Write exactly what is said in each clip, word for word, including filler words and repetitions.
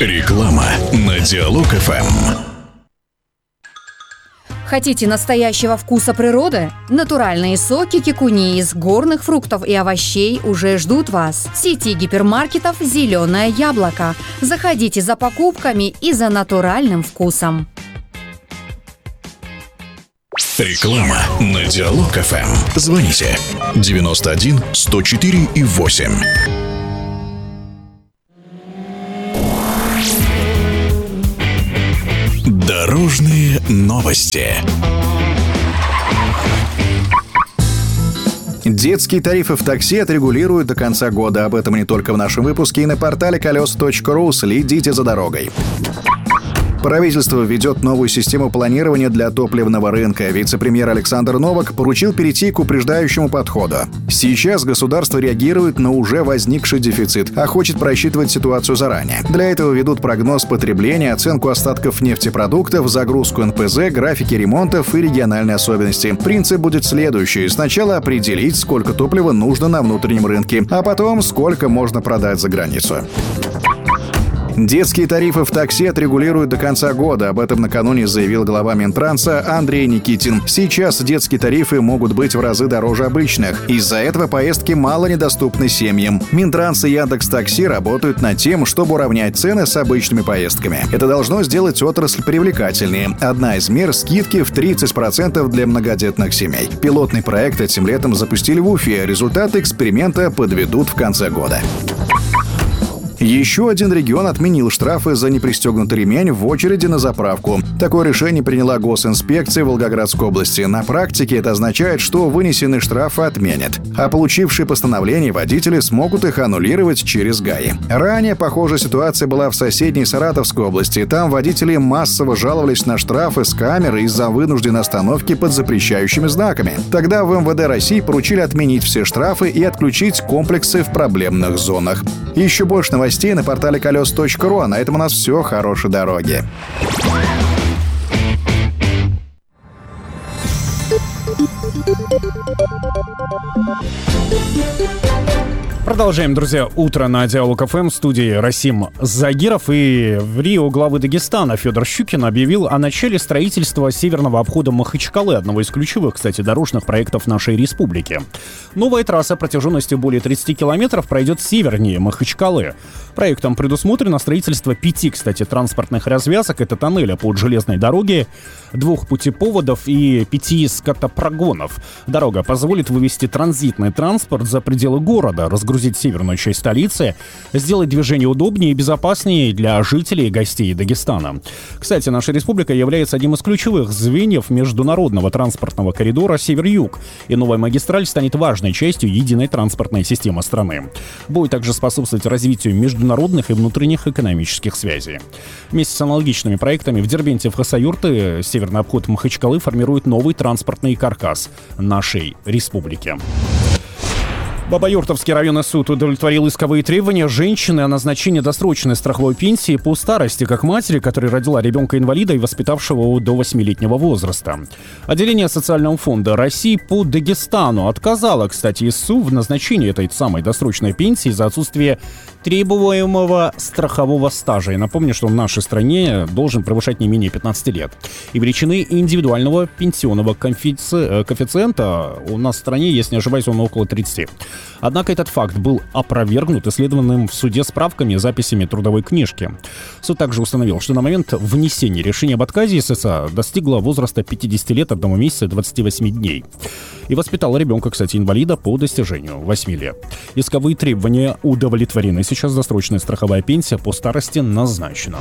Реклама на Диалог-ФМ. Хотите настоящего вкуса природы? Натуральные соки кикуни из горных фруктов и овощей уже ждут вас. В сети гипермаркетов «Зеленое яблоко». Заходите за покупками и за натуральным вкусом. Реклама на Диалог-ФМ. Звоните девяносто один сто четыре и восемь. Дорожные новости. Детские тарифы в такси отрегулируют до конца года. Об этом не только в нашем выпуске и на портале колес точка ру. Следите за дорогой. Правительство введет новую систему планирования для топливного рынка. Вице-премьер Александр Новак поручил перейти к упреждающему подходу. Сейчас государство реагирует на уже возникший дефицит, а хочет просчитывать ситуацию заранее. Для этого ведут прогноз потребления, оценку остатков нефтепродуктов, загрузку эн пэ зэ, графики ремонтов и региональные особенности. Принцип будет следующий. Сначала определить, сколько топлива нужно на внутреннем рынке, а потом сколько можно продать за границу. Детские тарифы в такси отрегулируют до конца года. Об этом накануне заявил глава Минтранса Андрей Никитин. Сейчас детские тарифы могут быть в разы дороже обычных. Из-за этого поездки мало недоступны семьям. Минтранс и Яндекс.Такси работают над тем, чтобы уравнять цены с обычными поездками. Это должно сделать отрасль привлекательнее. Одна из мер — скидки в тридцать процентов для многодетных семей. Пилотный проект этим летом запустили в Уфе. Результаты эксперимента подведут в конце года. Еще один регион отменил штрафы за непристегнутый ремень в очереди на заправку. Такое решение приняла госинспекция Волгоградской области. На практике это означает, что вынесенные штрафы отменят, а получившие постановление водители смогут их аннулировать через ГАИ. Ранее похожая ситуация была в соседней Саратовской области. Там водители массово жаловались на штрафы с камер из-за вынужденной остановки под запрещающими знаками. Тогда в эм вэ дэ России поручили отменить все штрафы и отключить комплексы в проблемных зонах. Еще больше новостей на портале колес точка ру. А на этом у нас все. Хорошей дороги. Продолжаем, друзья, утро на Диалог-ФМ. В студии Расим Загиров. И в Рио главы Дагестана Федор Щукин объявил о начале строительства северного обхода Махачкалы, одного из ключевых, кстати, дорожных проектов нашей республики. Новая трасса протяженностью более тридцати километров пройдет севернее Махачкалы. Проектом предусмотрено строительство пяти, кстати, транспортных развязок. Это тоннеля под железной дороге, двух путепроводов и пяти скотопрогонов. Дорога позволит вывести транзитный транспорт за пределы города, разгрузить северную часть столицы, сделать движение удобнее и безопаснее для жителей и гостей Дагестана. Кстати, наша республика является одним из ключевых звеньев международного транспортного коридора Север-Юг, и новая магистраль станет важной частью единой транспортной системы страны. Будет также способствовать развитию международных и внутренних экономических связей. Вместе с аналогичными проектами в Дербенте, в Хасавюрте, северный обход Махачкалы формирует новый транспортный каркас нашей республики. Бабаюртовский районный суд удовлетворил исковые требования женщины о назначении досрочной страховой пенсии по старости как матери, которая родила ребенка-инвалида и воспитавшего его до восьмилетнего возраста. Отделение Социального фонда России по Дагестану отказало, кстати, ИСУ в назначении этой самой досрочной пенсии за отсутствие требуемого страхового стажа. И напомню, что в нашей стране должен превышать не менее пятнадцати лет. И величины индивидуального пенсионного коэффици... коэффициента у нас в стране, если не ошибаюсь, он около тридцати. Однако этот факт был опровергнут исследованным в суде справками и записями трудовой книжки. Суд также установил, что на момент внесения решения об отказе ССА достигла возраста пятидесяти лет, одного месяца и двадцати восьми дней. И воспитала ребенка, кстати, инвалида по достижению восьми лет. Исковые требования удовлетворены. Сейчас досрочная страховая пенсия по старости назначена.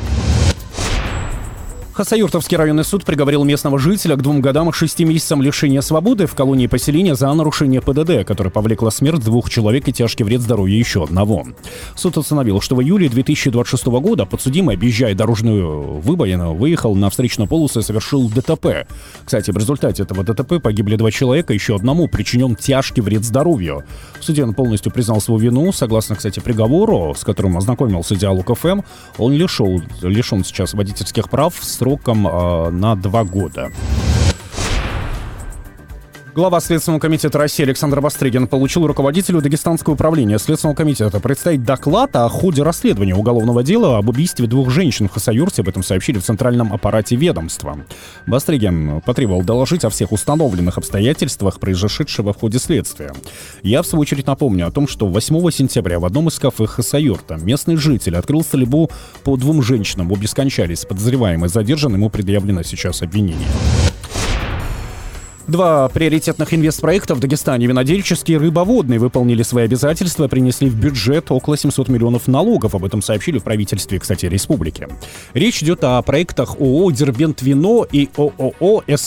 Хасавюртовский районный суд приговорил местного жителя к двум годам и шести месяцам лишения свободы в колонии поселения за нарушение пэ дэ дэ, которое повлекло смерть двух человек и тяжкий вред здоровью еще одного. Суд установил, что в июле две тысячи двадцать шестого года подсудимый, объезжая дорожную выбоину, выехал на встречную полосу и совершил дэ тэ пэ. Кстати, в результате этого дэ тэ пэ погибли два человека, еще одному причинен тяжкий вред здоровью. В суде он полностью признал свою вину. Согласно, кстати, приговору, с которым ознакомился Диалог-ФМ, он лишен, лишен сейчас водительских прав сроком э, на два года. Глава Следственного комитета России Александр Бастрыгин получил руководителю Дагестанского управления Следственного комитета представить доклад о ходе расследования уголовного дела об убийстве двух женщин в Хасавюрте. Об этом сообщили в центральном аппарате ведомства. Бастрыгин потребовал доложить о всех установленных обстоятельствах произошедшего в ходе следствия. Я, в свою очередь, напомню о том, что восьмого сентября в одном из кафе Хасавюрта местный житель открыл стрельбу по двум женщинам. Обе скончались. Подозреваемый задержан, ему предъявлено сейчас обвинение. Два приоритетных инвестпроекта в Дагестане, винодельческий и рыбоводный, выполнили свои обязательства и принесли в бюджет около семьсот миллионов налогов. Об этом сообщили в правительстве, кстати, республики. Речь идет о проектах ООО «Дербент Вино» и ООО